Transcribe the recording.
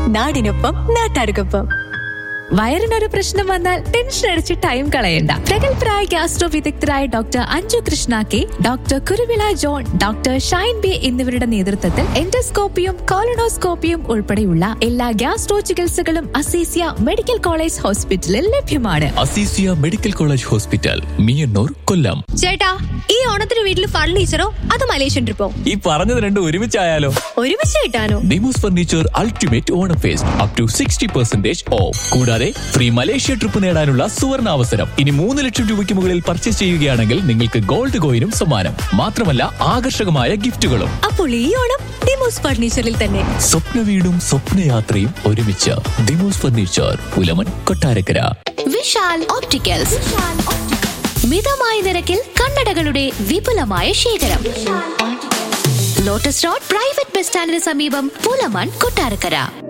നാടിനൊപ്പം നാട്ടാർക്കൊപ്പം. വയറിനൊരു പ്രശ്നം വന്നാൽ ടെൻഷൻ അടിച്ച് ടൈം കളയണ്ട. പ്രഗത്ഭരായ ഗ്യാസ്ട്രോ വിദഗ്ധരായ doctor Anju Krishna K, doctor Kuruvila John, doctor Shine B എന്നിവരുടെ നേതൃത്വത്തിൽ എൻഡോസ്കോപ്പിയും കോളനോസ്കോപ്പിയും ഉൾപ്പെടെയുള്ള എല്ലാ ഗ്യാസ്ട്രോ ചികിത്സകളും അസീസിയ മെഡിക്കൽ കോളേജ് ഹോസ്പിറ്റലിൽ ലഭ്യമാണ്. Azeezia medical college hospital, Meeyannoor, കൊല്ലം. ചേട്ടാ, ഈ ഓണത്തിന് വീട്ടിൽ ഫർണിച്ചറോ അത് മലേഷ്യൻ ട്രിപ്പോ? ഈ പറഞ്ഞത് രണ്ടും ഒരുമിച്ചായാലോ? ഒരുമിച്ച് കിട്ടാനോ? Demos furniture ultimate Onam first up to 60% of. കൂടാതെ ഫ്രീ മലേഷ്യ ട്രിപ്പ് നേടാനുള്ള സുവർണ അവസരം. ഇനി 3 ലക്ഷം രൂപയ്ക്ക് മുകളിൽ പർച്ചേസ് ചെയ്യുകയാണെങ്കിൽ നിങ്ങൾക്ക് ഗോൾഡ് കോയിനും സമ്മാനം. മാത്രമല്ല ആകർഷകമായ ഗിഫ്റ്റുകളും. അപ്പോൾ ഈ ഓണം ഡിമോസ് ഫർണിച്ചറിൽ തന്നെ. സ്വപ്ന വീടും സ്വപ്നയാത്രയും ഒരുമിച്ച്. ഡിമോസ് ഫർണിച്ചർ, പുലമൺ, കൊട്ടാരക്കര. വിശാൽ ഓപ്റ്റിക്കൽസ്. മിതമായ നിരക്കിൽ കണ്ണടകളുടെ വിപുലമായ ശേഖരം. ലോട്ടസ് റോഡ് പ്രൈവറ്റ് ബസ് സ്റ്റാൻഡിന് സമീപം, പുലമൺ, കൊട്ടാരക്കര.